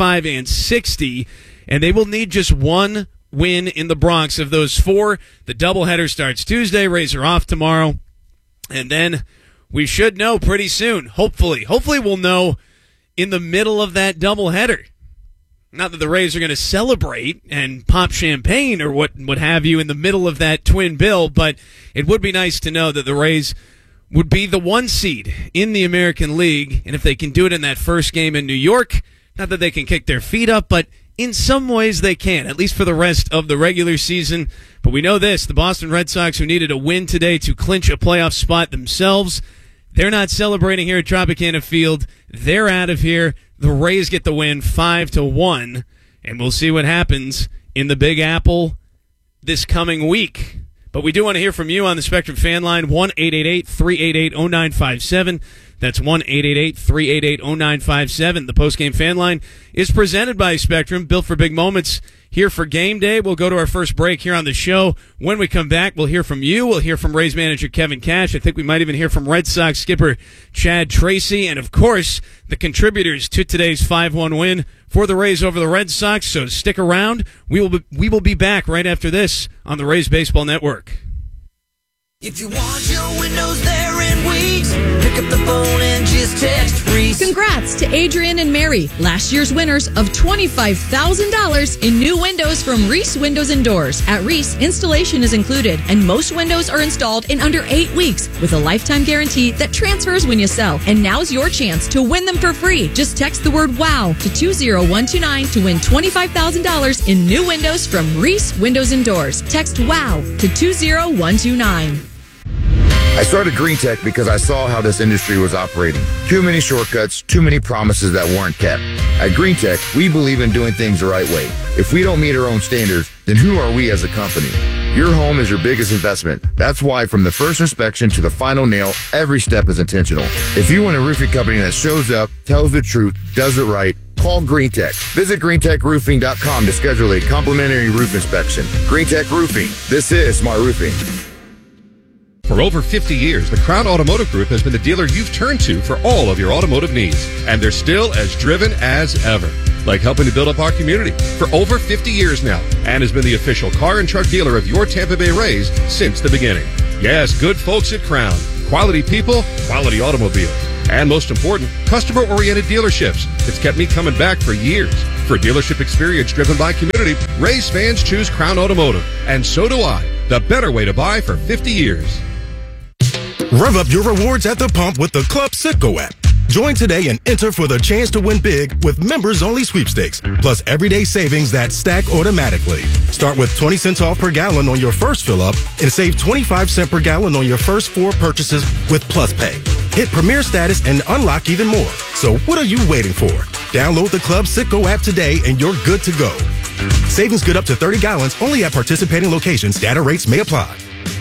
95-60, and they will need just one win in the Bronx. Of those 4, the doubleheader starts Tuesday. Rays are off tomorrow, and then we should know pretty soon. Hopefully we'll know in the middle of that doubleheader. Not that the Rays are going to celebrate and pop champagne or what have you in the middle of that twin bill, but it would be nice to know that the Rays would be the 1 seed in the American League, and if they can do it in that first game in New York, not that they can kick their feet up, but in some ways they can, at least for the rest of the regular season. But we know this, the Boston Red Sox, who needed a win today to clinch a playoff spot themselves, they're not celebrating here at Tropicana Field. They're out of here. The Rays get the win 5-1, and we'll see what happens in the Big Apple this coming week. But we do want to hear from you on the Spectrum fan line, 1-888-388-0957. That's 1-888-388-0957. The postgame fan line is presented by Spectrum, built for big moments. Here for game day, we'll go to our first break here on the show. When we come back, we'll hear from you. We'll hear from Rays manager Kevin Cash. I think we might even hear from Red Sox skipper Chad Tracy. And, of course, the contributors to today's 5-1 win for the Rays over the Red Sox. So stick around. We will be back right after this on the Rays Baseball Network.
If you want your windows there in weeks, pick up the phone and just text Reese.
Congrats to Adrian and Mary, last year's winners of $25,000 in new windows from Reese Windows and Doors. At Reese, installation is included, and most windows are installed in under 8 weeks with a lifetime guarantee that transfers when you sell. And now's your chance to win them for free. Just text the word WOW to 20129 to win $25,000 in new windows from Reese Windows and Doors. Text WOW to 20129.
I started Green Tech because I saw how this industry was operating. Too many shortcuts, too many promises that weren't kept. At Green Tech, we believe in doing things the right way. If we don't meet our own standards, then who are we as a company? Your home is your biggest investment. That's why from the first inspection to the final nail, every step is intentional. If you want a roofing company that shows up, tells the truth, does it right, call GreenTech. Visit greentechroofing.com to schedule a complimentary roof inspection. GreenTech Roofing. This is smart roofing.
For over 50 years, the Crown Automotive Group has been the dealer you've turned to for all of your automotive needs. And they're still as driven as ever, like helping to build up our community for over 50 years now, and has been the official car and truck dealer of your Tampa Bay Rays since the beginning. Yes, good folks at Crown. Quality people, quality automobiles. And most important, customer-oriented dealerships. It's kept me coming back for years. For dealership experience driven by community, Rays fans choose Crown Automotive. And so do I. The better way to buy for 50 years.
Rev up your rewards at the pump with the Club Citgo app. Join today and enter for the chance to win big with members-only sweepstakes, plus everyday savings that stack automatically. Start with 20 cents off per gallon on your first fill-up and save 25 cents per gallon on your first 4 purchases with Plus Pay. Hit Premier status and unlock even more. So what are you waiting for? Download the Club Citgo app today and you're good to go. Savings good up to 30 gallons only at participating locations. Data rates may apply.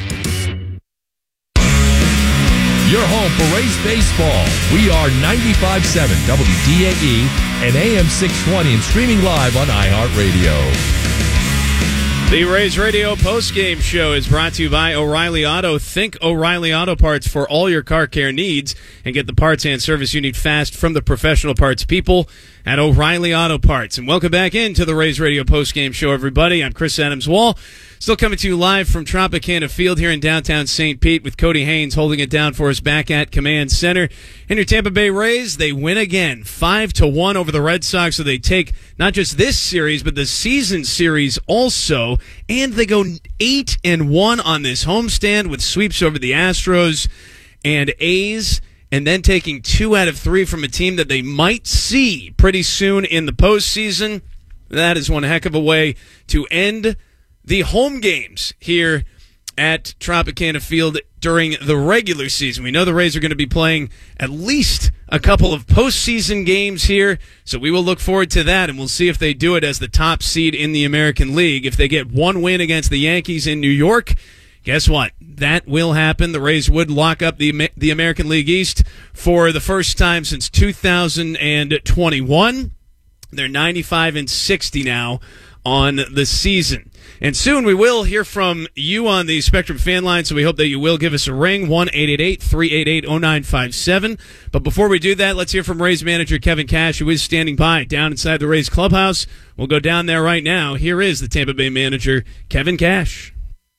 Your home for Rays baseball. We are 95.7 WDAE and AM 620 and streaming live on iHeartRadio.
The Rays Radio postgame show is brought to you by O'Reilly Auto. Think O'Reilly Auto Parts for all your car care needs and get the parts and service you need fast from the professional parts people at O'Reilly Auto Parts. And welcome back into the Rays Radio postgame show, everybody. I'm Chris Adams-Wall. Still coming to you live from Tropicana Field here in downtown St. Pete with Cody Haynes holding it down for us back at Command Center. And your Tampa Bay Rays, they win again, 5-1 over the Red Sox. So they take not just this series, but the season series also. And they go 8-1 on this homestand with sweeps over the Astros and A's. And then taking 2 out of 3 from a team that they might see pretty soon in the postseason. That is one heck of a way to end the home games here at Tropicana Field during the regular season. We know the Rays are going to be playing at least a couple of postseason games here, so we will look forward to that, and we'll see if they do it as the top seed in the American League. If they get one win against the Yankees in New York, guess what? That will happen. The Rays would lock up the American League East for the first time since 2021. They're 95-60 now on the season. And soon we will hear from you on the Spectrum fan line, so we hope that you will give us a ring, 1-888-388-0957. But before we do that, let's hear from Rays manager Kevin Cash, who is standing by down inside the Rays clubhouse. We'll go down there right now. Here is the Tampa Bay manager, Kevin Cash.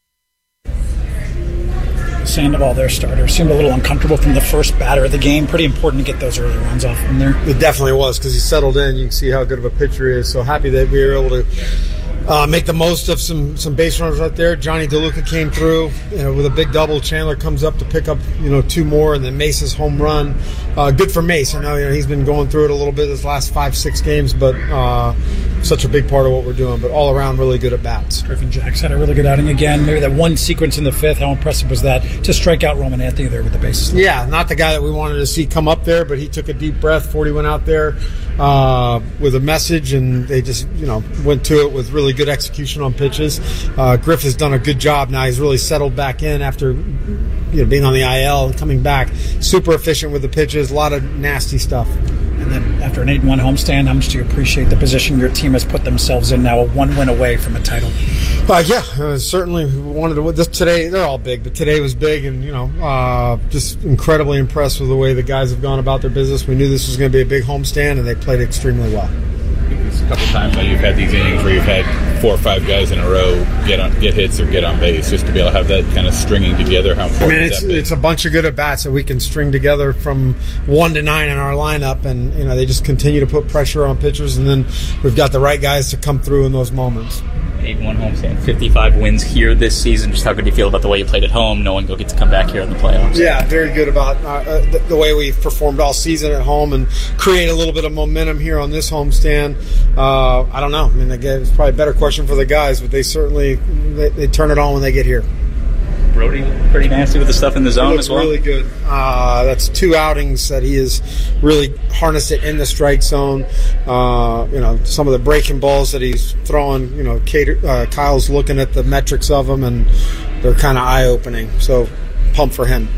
Sandoval, their starter, seemed a little uncomfortable from the first batter of the game. Pretty important to get those early runs off from there.
It definitely was, because he settled in. You can see how good of a pitcher he is. So happy that we were able to make the most of some base runners right there. Johnny DeLuca came through, with a big double. Chandler comes up to pick up, 2 more, and then Mace's home run. Good for Mace. I know, he's been going through it a little bit this last 5-6 games, but such a big part of what we're doing. But all around, really good at bats.
Griffin Jacks had a really good outing again. Maybe that one sequence in the 5th. How impressive was that to strike out Roman Anthony there with the bases?
Yeah, not the guy that we wanted to see come up there, but he took a deep breath before he went out there with a message, and they just went to it with really good execution on pitches. Griff has done a good job now. He's really settled back in after being on the IL and coming back. Super efficient with the pitches, a lot of nasty stuff.
And then after an 8-1 homestand, how much do you appreciate the position your team has put themselves in now, 1 win away from a title?
Certainly wanted to win this today. They're all big, but today was big, and just incredibly impressed with the way the guys have gone about their business. We knew this was going to be a big homestand, and they played extremely well.
There's a couple times that you've had these innings where you've had 4 or 5 guys in a row get hits or get on base. Just to be able to have that kind of stringing together, how important is that?
It's a bunch of good at bats that we can string together from 1 to 9 in our lineup, and they just continue to put pressure on pitchers, and then we've got the right guys to come through in those moments.
8-1 homestand, 55 wins here this season. Just how good do you feel about the way you played at home, knowing you'll get to come back here in the playoffs?
Yeah, very good about the way we've performed all season at home and create a little bit of momentum here on this homestand. I don't know. Again, it's probably a better question for the guys, but they certainly they turn it on when they get here.
Brody pretty nasty with the stuff in the zone as well?
Really good. That's 2 outings that he has really harnessed it in the strike zone. Some of the breaking balls that he's throwing, Kyle's looking at the metrics of them, and they're kind of eye-opening. So, pumped for him.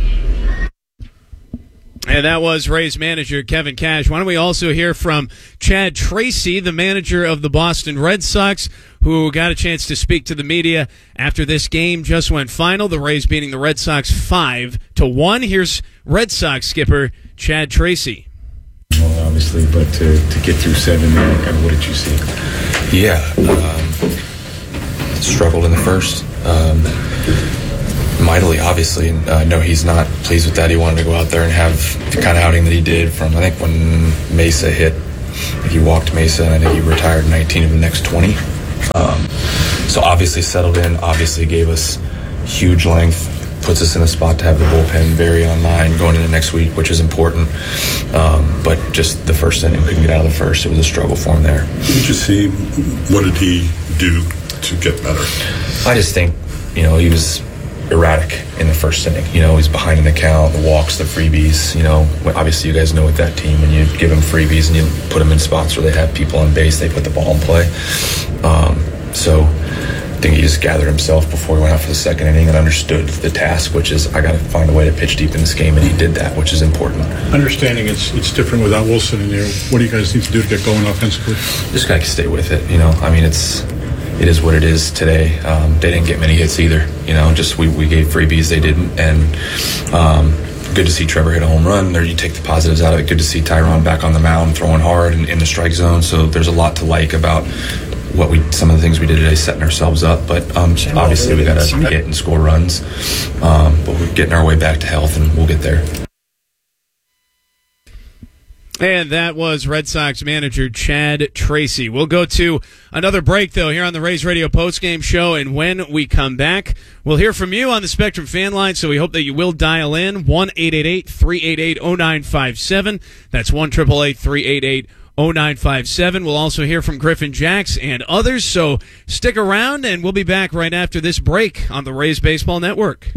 And that was Rays manager Kevin Cash. Why don't we also hear from Chad Tracy, the manager of the Boston Red Sox, who got a chance to speak to the media after this game just went final. The Rays beating the Red Sox 5-1. Here's Red Sox skipper Chad Tracy.
Well, obviously, but to get through 7 there, kind of what did you see?
Yeah, struggled in the first. Mightily, obviously, and I know he's not pleased with that. He wanted to go out there and have the kind of outing that he did from, I think, when Mesa hit. He walked Mesa, and I think he retired 19 of the next 20. So obviously settled in, obviously gave us huge length, puts us in a spot to have the bullpen very online going into next week, which is important. But just the first inning, couldn't get out of the first. It was a struggle for him there.
Did you see, what did he do to get better?
I just think, he was erratic in the first inning. He's behind in the count, the walks, the freebies. Obviously you guys know with that team, when you give them freebies and you put them in spots where they have people on base, they put the ball in play. So I think he just gathered himself before he went out for the second inning and understood the task, which is I got to find a way to pitch deep in this game, and he did that, which is important.
Understanding it's different without Wilson in there. What do you guys need to do to get going offensively?
Just got to stay with it. It is what it is today. They didn't get many hits either. We gave freebies, they didn't. And good to see Trevor hit a home run. There, you take the positives out of it. Good to see Tyron back on the mound, throwing hard and in the strike zone. So there's a lot to like about some of the things we did today, setting ourselves up. But obviously we got to hit and score runs. But we're getting our way back to health, and we'll get there.
And that was Red Sox manager Chad Tracy. We'll go to another break, though, here on the Rays Radio postgame show. And when we come back, we'll hear from you on the Spectrum fan line. So we hope that you will dial in 1-888-388-0957. That's 1-888-388-0957. We'll also hear from Griffin Jacks and others. So stick around, and we'll be back right after this break on the Rays Baseball Network.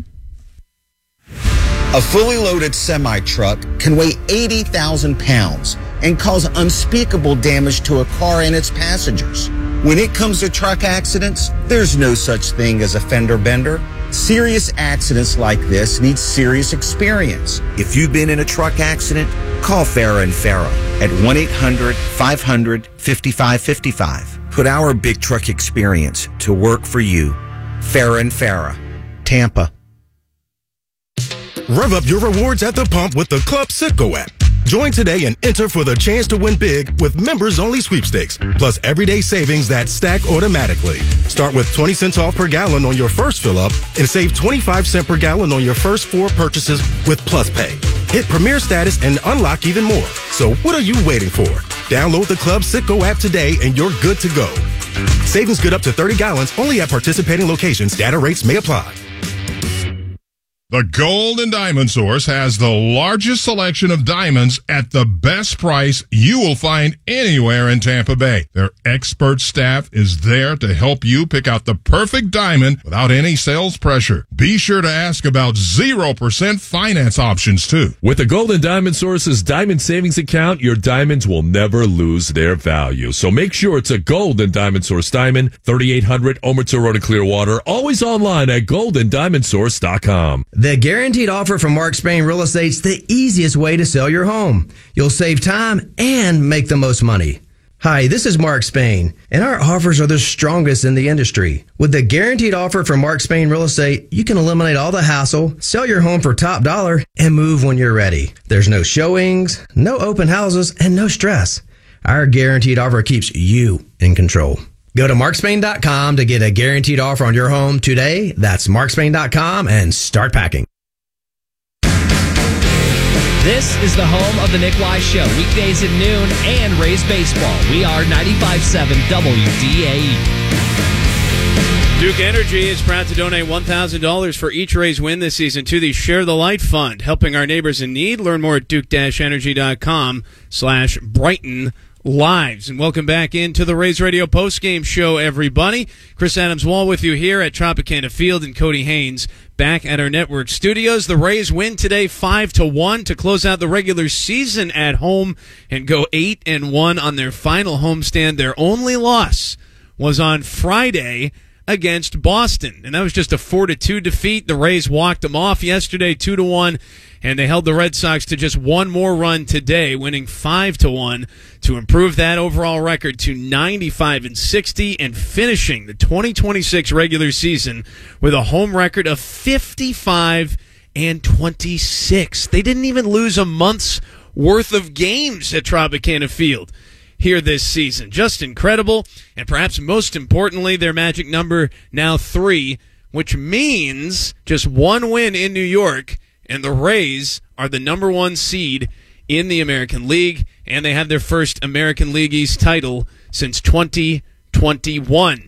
A fully loaded semi-truck can weigh 80,000 pounds and cause unspeakable damage to a car and its passengers. When it comes to truck accidents, there's no such thing as a fender bender. Serious accidents like this need serious experience. If you've been in a truck accident, call Farah and Farah at 1-800-500-5555. Put our big truck experience to work for you. Farah and Farah, Tampa.
Rev up your rewards at the pump with the Club Citgo app. Join today and enter for the chance to win big with members-only sweepstakes, plus everyday savings that stack automatically. Start with 20 cents off per gallon on your first fill-up and save 25 cents per gallon on your first 4 purchases with Plus Pay. Hit Premier status and unlock even more. So what are you waiting for? Download the Club Citgo app today and you're good to go. Savings good up to 30 gallons only at participating locations. Data rates may apply.
The Gold and Diamond Source has the largest selection of diamonds at the best price you will find anywhere in Tampa Bay. Their expert staff is there to help you pick out the perfect diamond without any sales pressure. Be sure to ask about 0% finance options, too.
With the Gold and Diamond Source's Diamond Savings Account, your diamonds will never lose their value. So make sure it's a Gold and Diamond Source diamond, 3800 Omerta Road in Clearwater, always online at goldanddiamondsource.com.
The guaranteed offer from Mark Spain Real Estate's the easiest way to sell your home. You'll save time and make the most money. Hi, this is Mark Spain, and our offers are the strongest in the industry. With the guaranteed offer from Mark Spain Real Estate, you can eliminate all the hassle, sell your home for top dollar, and move when you're ready. There's no showings, no open houses, and no stress. Our guaranteed offer keeps you in control. Go to markspain.com to get a guaranteed offer on your home today. That's markspain.com and start packing.
This is the home of the Nick Wise Show, weekdays at noon and Rays Baseball. We are 95.7 WDAE.
Duke Energy is proud to donate $1,000 for each Rays win this season to the Share the Light Fund, helping our neighbors in need. Learn more at duke-energy.com/Brighton lives. And welcome back into the Rays Radio postgame show, everybody. Chris Adams-Wall with you here at Tropicana Field, and Cody Haynes back at our network studios. The Rays win today 5-1 to close out the regular season at home and go 8-1 on their final homestand. Their only loss was on Friday against Boston, and that was just a 4-2 defeat. The Rays walked them off yesterday 2-1, and they held the Red Sox to just one more run today, winning 5-1 to improve that overall record to 95-60 and finishing the 2026 regular season with a home record of 55-26. They didn't even lose a month's worth of games at Tropicana Field here this season. Just incredible. And perhaps most importantly, their magic number now 3, which means just one win in New York, and the Rays are the number 1 seed in the American League, and they have their first American League East title since 2021.